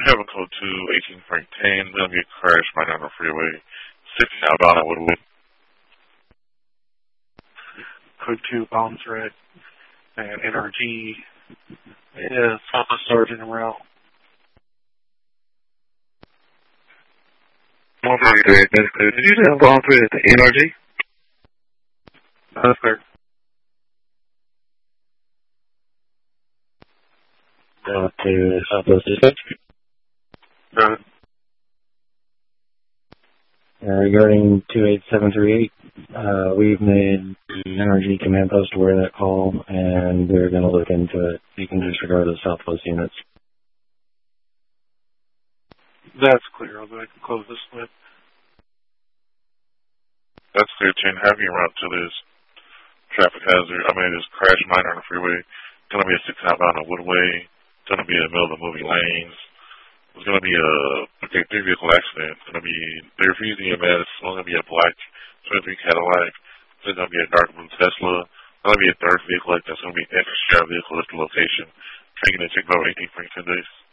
have a code 2, 18 Frank 10. There'll be a crash right on the freeway. 6 outbound at Woodwood. Code 2, bomb threat. And NRG is Papa Sergeant en route. 143, that's clear. Did you say a bomb threat at the NRG? That's clear. To Southwest Dispatch. Go ahead. Regarding 28738, we've made the NRG command post aware of that call, and they're going to look into it. You can disregard the Southwest units. That's clear. I'll go ahead and close this one. That's clear, 10. Have you route to this traffic hazard. This crash minor on the freeway. It's going to be a 6 outbound on Woodway. It's going to be in the middle of the moving lanes. It's going to be a 3-vehicle accident. It's going to be, they're refusing EMS. It's going to be a black 23 Cadillac. It's going to be a dark blue Tesla. It's going to be a third vehicle like that's going to be an extra vehicle at the location. Taking it take about 18 for 10 days.